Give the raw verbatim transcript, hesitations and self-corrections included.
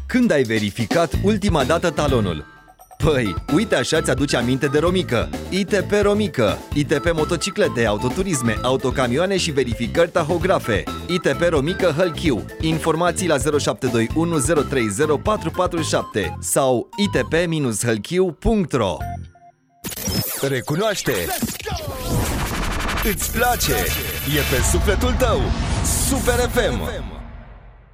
Când ai verificat ultima dată talonul? Păi, uite așa ți-aduce aminte de Romică. I T P Romică. I T P motociclete, autoturisme, autocamioane și verificări tahografe. I T P Romică Hălchiu. Informații la zero șapte doi unu zero trei zero patru patru șapte sau i t p dash hălchiu punct r o. Recunoaște! Îți place! E pe sufletul tău! Super F M!